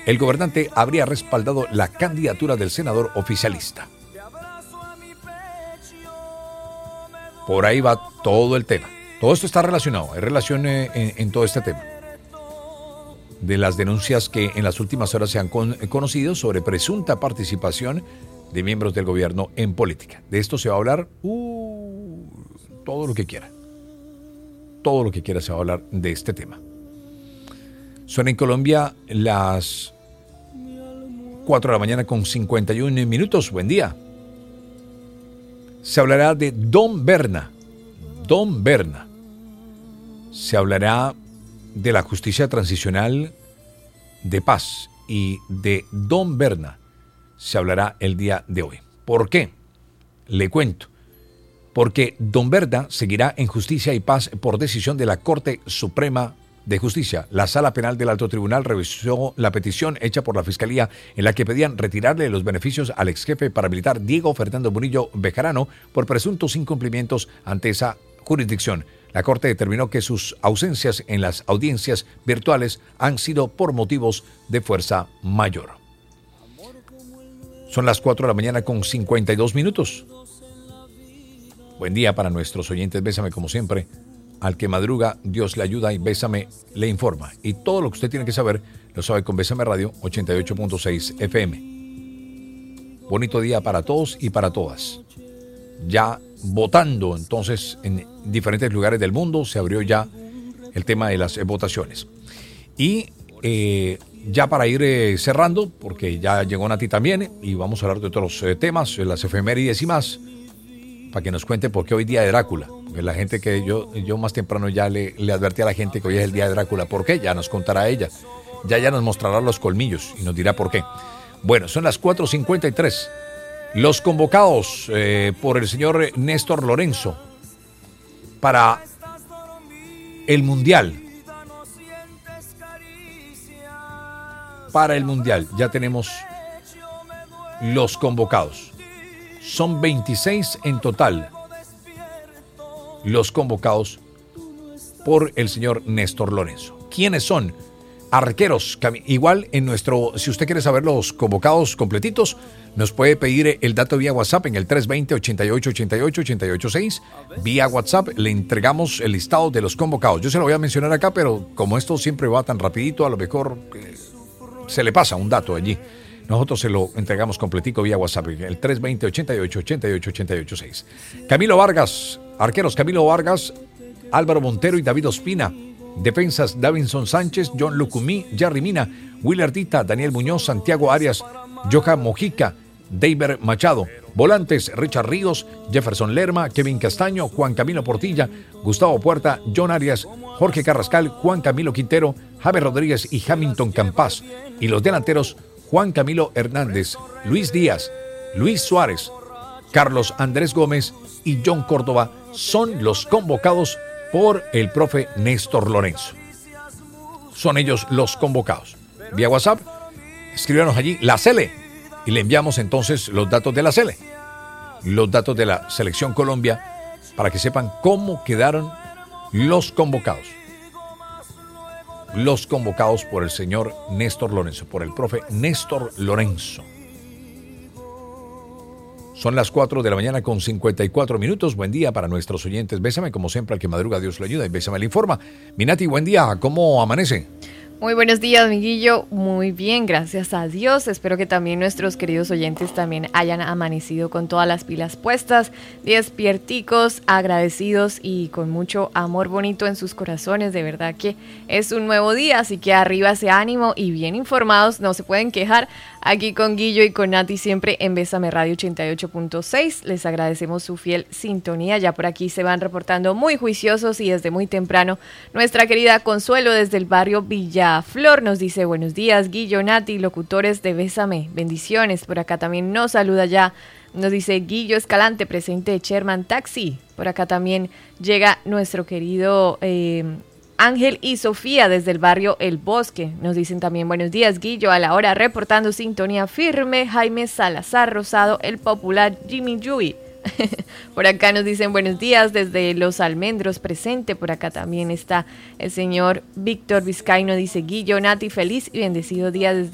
el gobernante habría respaldado la candidatura del senador oficialista. Por ahí va todo el tema. Todo esto está relacionado, hay relación en todo este tema. De las denuncias que en las últimas horas se han conocido sobre presunta participación de miembros del gobierno en política. De esto se va a hablar todo lo que quiera. Todo lo que quiera se va a hablar de este tema. Son en Colombia las 4 de la mañana con 51 minutos. Buen día. Se hablará de Don Berna. Don Berna. Se hablará de la justicia transicional de paz y de Don Berna. Se hablará el día de hoy. ¿Por qué? Le cuento. Porque Don Berna seguirá en justicia y paz por decisión de la Corte Suprema de Justicia. La Sala Penal del Alto Tribunal revisó la petición hecha por la Fiscalía en la que pedían retirarle los beneficios al exjefe paramilitar Diego Fernando Murillo Bejarano por presuntos incumplimientos ante esa jurisdicción. La Corte determinó que sus ausencias en las audiencias virtuales han sido por motivos de fuerza mayor. Son las 4 de la mañana con 52 minutos. Buen día para nuestros oyentes. Bésame como siempre. Al que madruga, Dios le ayuda y Bésame le informa. Y todo lo que usted tiene que saber, lo sabe con Bésame Radio 88.6 FM. Bonito día para todos y para todas. Ya votando, entonces, en diferentes lugares del mundo, se abrió ya el tema de las votaciones. Y ya para ir cerrando, porque ya llegó Nati también, y vamos a hablar de otros temas, las efemérides y más, para que nos cuente por qué hoy día de Drácula. Porque la gente que yo más temprano ya le advertí a la gente que hoy es el día de Drácula. ¿Por qué? Ya nos contará ella. Ya nos mostrará los colmillos y nos dirá por qué. Bueno, son las 4:53. Los convocados por el señor Néstor Lorenzo para el Mundial. Para el Mundial ya tenemos los convocados. Son 26 en total los convocados por el señor Néstor Lorenzo. ¿Quiénes son? Arqueros. Igual en si usted quiere saber los convocados completitos, nos puede pedir el dato vía WhatsApp en el 320-8888-886. Vía WhatsApp le entregamos el listado de los convocados. Yo se lo voy a mencionar acá, pero como esto siempre va tan rapidito, a lo mejor se le pasa un dato allí. Nosotros se lo entregamos completico vía WhatsApp, el 320-8888-886. Camilo Vargas, arqueros Camilo Vargas, Álvaro Montero y David Ospina. Defensas Davinson Sánchez, John Lucumí, Jerry Mina, Willer Dita, Daniel Muñoz, Santiago Arias, Johan Mojica, David Machado. Volantes Richard Ríos, Jefferson Lerma, Kevin Castaño, Juan Camilo Portilla, Gustavo Puerta, John Arias, Jorge Carrascal, Juan Camilo Quintero, Javier Rodríguez y Hamilton Campas. Y los delanteros Juan Camilo Hernández, Luis Díaz, Luis Suárez, Carlos Andrés Gómez y John Córdoba son los convocados por el profe Néstor Lorenzo. Son ellos los convocados. Vía WhatsApp, escríbanos allí la Sele y le enviamos entonces los datos de la Sele, los datos de la Selección Colombia, para que sepan cómo quedaron los convocados. Los convocados por el señor Néstor Lorenzo, por el profe Néstor Lorenzo. Son las 4 de la mañana con 54 minutos. Buen día para nuestros oyentes. Bésame, como siempre, al que madruga Dios lo ayuda y Bésame le informa. Minati, buen día. ¿Cómo amanece? Muy buenos días, Miguillo. Muy bien, gracias a Dios. Espero que también nuestros queridos oyentes también hayan amanecido con todas las pilas puestas, despierticos, agradecidos y con mucho amor bonito en sus corazones. De verdad que es un nuevo día, así que arriba ese ánimo y bien informados, no se pueden quejar. Aquí con Guillo y con Nati siempre en Bésame Radio 88.6. Les agradecemos su fiel sintonía. Ya por aquí se van reportando muy juiciosos y desde muy temprano. Nuestra querida Consuelo desde el barrio Villaflor nos dice buenos días, Guillo, Nati, locutores de Bésame. Bendiciones. Por acá también nos saluda ya. Nos dice Guillo Escalante, presente de Sherman Taxi. Por acá también llega nuestro querido Ángel y Sofía desde el barrio El Bosque. Nos dicen también buenos días, Guillo, a la hora reportando sintonía firme. Jaime Salazar Rosado, el popular Jimmy Yui. Por acá nos dicen buenos días desde Los Almendros presente. Por acá también está el señor Víctor Vizcaíno. Dice Guillo, Nati, feliz y bendecido día desde